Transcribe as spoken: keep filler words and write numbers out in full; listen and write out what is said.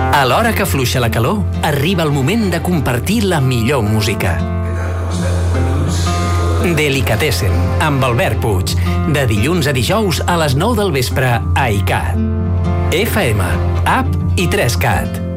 A l'hora que afluixa la calor, arriba el moment de compartir la millor música. Delicatessen, amb Albert Puig, de dilluns a dijous a les nou del vespre a ICAT. F M, app i tres cat.